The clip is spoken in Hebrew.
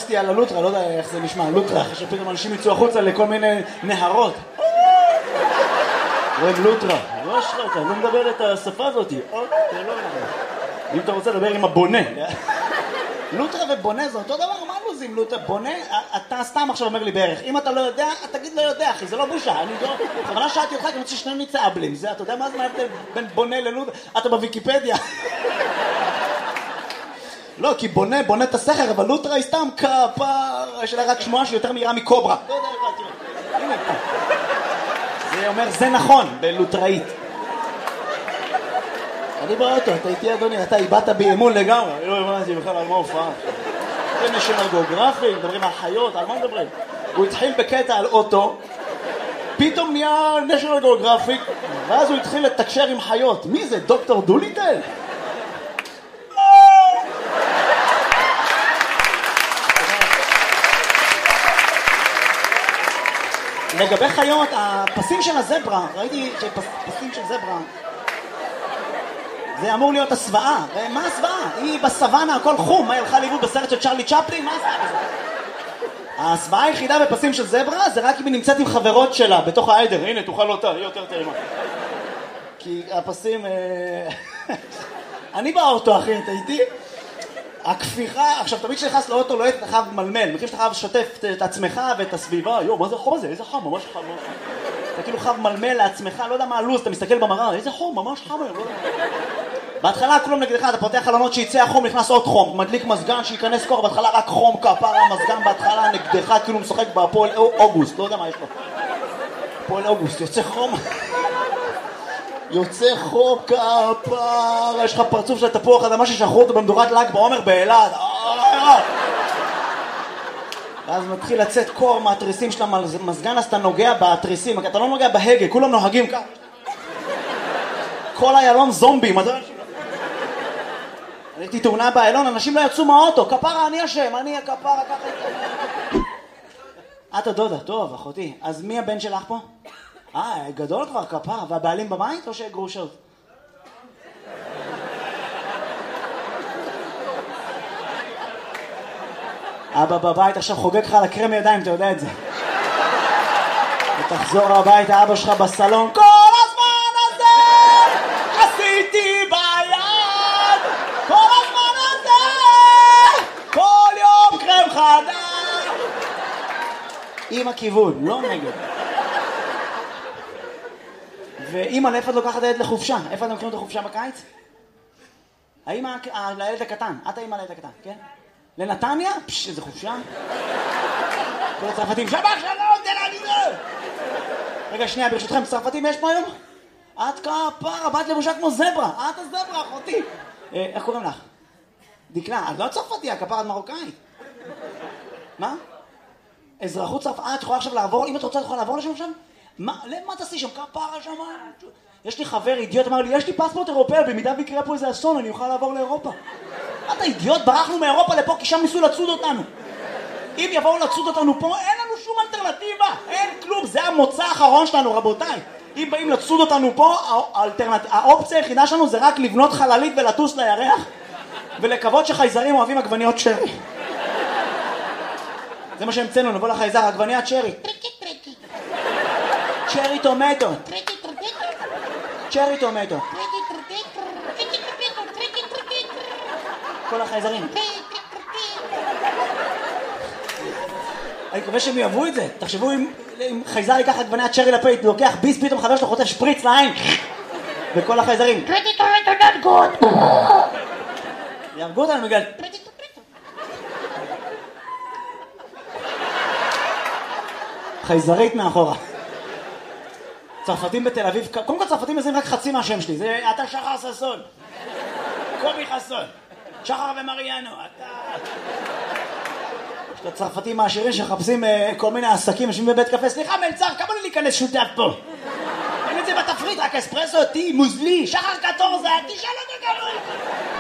טיפסתי על הלוטרה, לא יודע איך זה נשמע, לוטרה, שפתאום אנשים יצאו החוצה לכל מיני נהרות. רואים לוטרה, לא אשרה, אתה לא מדבר את השפה הזאת. אם אתה רוצה לדבר עם הבונה. לוטרה ובונה זה אותו דבר, מה לוזים לוטרה? בונה, אתה סתם עכשיו אומר לי בערך. אם אתה לא יודע, תגיד לא יודע, אחי, זה לא בושה. אני לא... בכוונה שאלתי אותך, כי אני רוצה ששנינו נצאבלים. זה, אתה יודע מה זה ההבדל בין בונה ללוטרה? אתה בוויקיפדיה. לא, כי בונה את הסכר, אבל לוטרה היא סתם כפר, יש לה רק שמועה שיותר מהירה מקוברה. לא יודע, הנה פה. זה אומר, זה נכון, בלוטראית. אני באוטו, אתה איתי אדוני, אתה איבדת באמון לגמרי. לא הבנתי בכלל על מה הופעה. זה נשיונל גיאוגרפי, מדברים על חיות, על מה מדברים? הוא התחיל בקטע על אוטו, פתאום נהיה נשיונל גיאוגרפי, ואז הוא התחיל לתקשר עם חיות. מי זה, דוקטור דוליטל? לגבי חיות, הפסים של הזברה, ראיתי שפסים של זברה, זה אמור להיות הסוואה. מה הסוואה? היא בסוואנה, הכל חום. מה, היא הלכה לאיבוד בסרט של צ'רלי צ'פלין? מה זה? הסוואה היחידה בפסים של זברה זה רק אם היא נמצאת עם חברות שלה בתוך העדר. הנה, תאכל אותה, היא יותר טעימה. כי הפסים... אני באוטו, אחי, אתה איתי? הכפיכה, עכשיו תמיד כשנכנס לאוטו לא היית חייב מלמל, מכיר שאתה חייב לשתף את עצמך ואת הסביבה, יו, מה זה החום הזה? איזה חם, ממש חם, ממש חם. אתה כאילו חייב מלמל לעצמך, לא יודע מה הלוז, אתה מסתכל במראה, איזה חום, ממש חם, לא יודע. בהתחלה כלום נגדך, אתה פותח חלונות שיצא החום, נכנס עוד חום, מדליק מזגן שיכנס קור, בהתחלה רק חום, כפרה, מזגן בהתחלה נגדך, כאילו משחק בהפועל אוגוסט, לא יודע מה יש לו. הפועל אוגוסט, יוצא חום. יוצא חום כפרה, יש לך פרצוף של תפוח אדמה ששחרו אותו במדורת ל"ג בעומר באילת. ואז מתחיל לצאת קור מהתריסים של המזגן, אז אתה נוגע בתריסים, אתה לא נוגע בהגה, כולם נוהגים כך. כל איילון זומבים. הייתי תאונה באיילון, אנשים לא יצאו מהאוטו, כפרה אני אשם, אני הכפרה ככה. את הדודה, טוב אחותי, אז מי הבן שלך פה? גדול כבר כפרה, והבעלים בבית או שגרושות? אבא בבית עכשיו חוגג לך על הקרם ידיים, אתה יודע את זה. ותחזור הביתה, אבא שלך בסלון, כל הזמן הזה עשיתי ביד, כל הזמן הזה, כל יום קרם חדש. עם הכיוון, לא נגד. ואמא, לאיפה את לוקחת הילד לחופשה? איפה אתם לוקחים את החופשה בקיץ? האמא לילד הקטן, את האמא לילד הקטן, כן? לנתניה? פש, איזה חופשה. כל הצרפתים, שבח שלום, תל-אביב! רגע, שנייה, ברשותכם, צרפתים יש פה היום? את כפרה, באת לבושה כמו זברה. את הזברה, אחותי. איך קוראים לך? דקלה, את לא צרפתיה, כפרה, את מרוקאית. מה? אזרחות צרפת, את יכולה עכשיו לעבור, אם את רוצה, את יכולה לעבור לשם עכשיו? מה תעשי שם? כפרה שם? יש לי חבר אידיוט, אמר לי, יש לי פספורט אירופאי, במידה ויקרה פה איזה אסון, אני אוכל לעבור לאירופה. אתה אידיוט, ברחנו מאירופה לפה, כי שם ניסו לצוד אותנו. אם יבואו לצוד אותנו פה, אין לנו שום אלטרנטיבה, אין כלום, זה המוצא האחרון שלנו, רבותיי. אם באים לצוד אותנו פה, האופציה היחידה שלנו זה רק לבנות חללית ולטוס לירח, ולקוות שחייזרים אוהבים עגבניות שרי. זה מה שהמצאנו, נבוא לחייזר, עגבניית שרי. צ'רי טומטו. צ'רי טומטו. כל החייזרים. אני מקווה שהם יאהבו את זה. תחשבו אם חייזר ייקח עגבניית שרי לפית, לוקח ביס, פתאום חבר שלו חוטף שפריץ לעין. וכל החייזרים. יהרגו אותנו בגלל... חייזרית מאחורה. צרפתים בתל אביב, קודם כל צרפתים מזים רק חצי מהשם שלי, זה אתה שחר ססון, קובי חסון, שחר ומריאנו, אתה... יש את הצרפתים העשירים שחפשים כל מיני עסקים, יושבים בבית קפה, סליחה מלצר, כמה לי להיכנס שותף פה? אין את זה בתפריט, רק אספרסו, טי, מוזלי, שחר 14, תשאל אותו כמה.